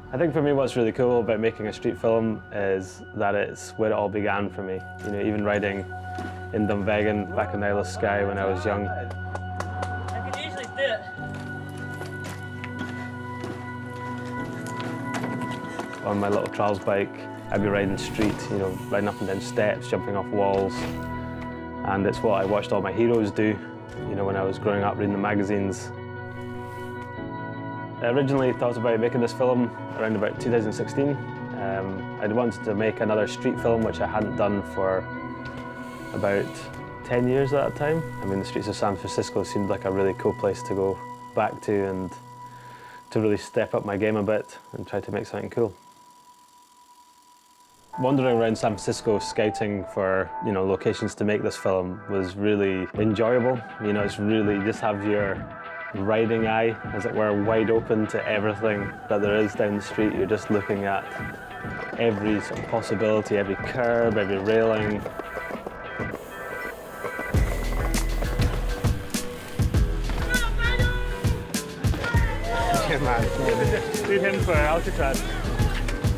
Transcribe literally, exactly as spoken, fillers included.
I think for me what's really cool about making a street film is that it's where it all began for me. You know, even riding in Dunvegan back in Isle of Skye when I was young. I could easily do it. On my little trials bike, I'd be riding street, you know, riding up and down steps, jumping off walls. And it's what I watched all my heroes do, you know, when I was growing up reading the magazines. I originally thought about making this film around about two thousand sixteen. Um, I'd wanted to make another street film, which I hadn't done for about ten years at that time. I mean, the streets of San Francisco seemed like a really cool place to go back to and to really step up my game a bit and try to make something cool. Wandering around San Francisco scouting for, you know, locations to make this film was really enjoyable. You know, it's really, you just have your riding eye, as it were, wide open to everything that there is down the street. You're just looking at every sort of possibility, every curb, every railing. Yeah, man. Need him for Alcatraz.